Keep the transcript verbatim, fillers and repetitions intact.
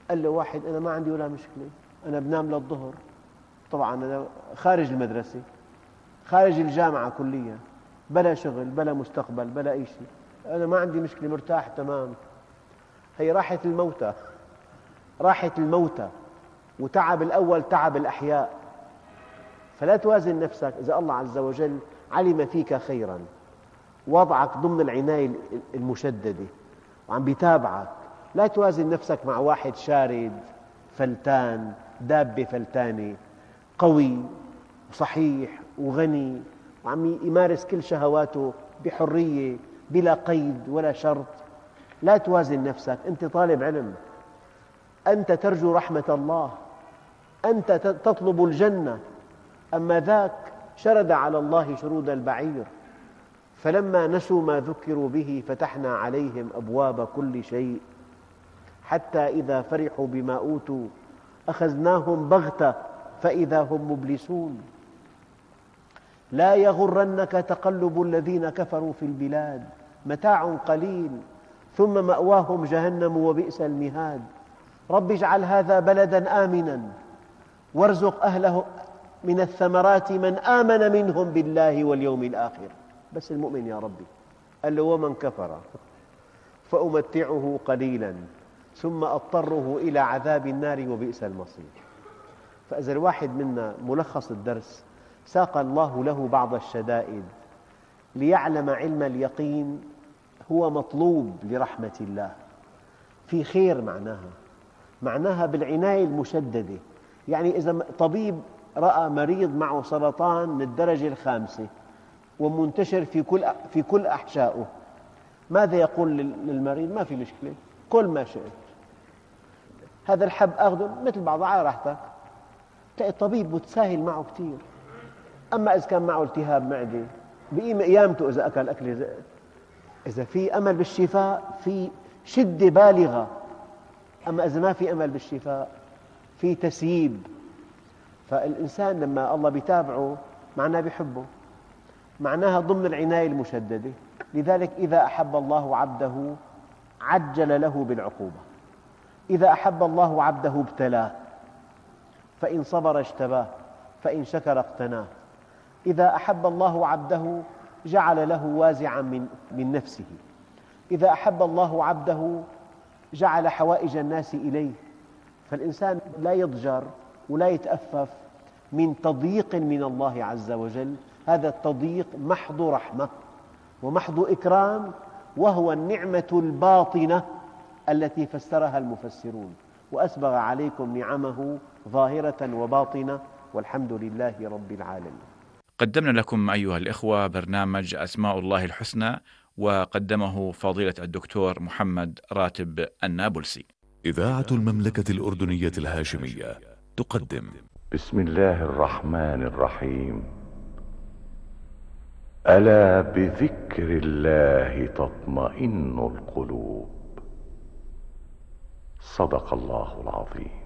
قال له واحد أنا ما عندي ولا مشكلة، أنا بنام للظهر، طبعا أنا خارج المدرسة خارج الجامعة كليا، بلا شغل بلا مستقبل بلا أي شيء، أنا ما عندي مشكلة مرتاح تمام. هي راحة الموتى، راحة الموتى، وتعب الأول تعب الأحياء. فلا توازن نفسك. إذا الله عز وجل علم فيك خيراً، وضعك ضمن العناية المشددة وعم بيتابعك، لا توازن نفسك مع واحد شارد فلتان، دابة فلتانة، قوي وصحيح وغني وعم يمارس كل شهواته بحرية بلا قيد ولا شرط. لا توازن نفسك. أنت طالب علم، أنت ترجو رحمة الله، أنت تطلب الجنة، أما ذاك شرد على الله شرود البعير. فلما نسوا ما ذكروا به فتحنا عليهم أبواب كل شيء حتى إذا فرحوا بما أوتوا أخذناهم بغتة فإذا هم مبلسون. لا يغرنك تقلب الذين كفروا في البلاد، متاع قليل ثم مأواهم جهنم وبئس المهاد. رب اجعل هذا بلدا آمنا وارزق أهله من الثمرات من آمن منهم بالله واليوم الآخر. بس المؤمن يا ربي. قال له ومن كفر فأمتعه قليلا ثم أضطره إلى عذاب النار وبئس المصير. فإذا الواحد منا، ملخص الدرس، ساق الله له بعض الشدائد ليعلم علم اليقين، هو مطلوب لرحمة الله، في خير معناها، معناها بالعناية المشددة. يعني إذا طبيب رأى مريض معه سرطان من الدرجة الخامسة ومنتشر في كل في كل أحشائه، ماذا يقول للمريض؟ ما في مشكلة، كل ما شئت، هذا الحب أخذه مثل بعضه على راحتك. تلاقي الطبيب متساهل معه كثير. أما إذا كان معه التهاب معدة بقيم قيامته إذا أكل أكل زائد. إذا في أمل بالشفاء في شدة بالغة، أما إذا ما في أمل بالشفاء في تسييب. فالإنسان لما الله بيتابعه معناه بيحبه، معناها ضمن العناية المشددة. لذلك إذا أحب الله عبده عجل له بالعقوبة، إذا أحب الله عبده ابتلاه، فإن صبر اجتباه، فإن شكر اقتناه. إذا أحب الله عبده جعل له وازعا من, من نفسه، إذا أحب الله عبده جعل حوائج الناس إليه. فالإنسان لا يضجر ولا يتأفف من تضييق من الله عز وجل. هذا التضييق محض رحمة ومحض إكرام، وهو النعمة الباطنة التي فسرها المفسرون. وأسبغ عليكم نعمه ظاهرة وباطنة والحمد لله رب العالمين. قدمنا لكم أيها الإخوة برنامج أسماء الله الحسنى، وقدمه فضيلة الدكتور محمد راتب النابلسي. إذاعة المملكة الأردنية الهاشمية تقدم بسم الله الرحمن الرحيم. ألا بذكر الله تطمئن القلوب. صدق الله العظيم.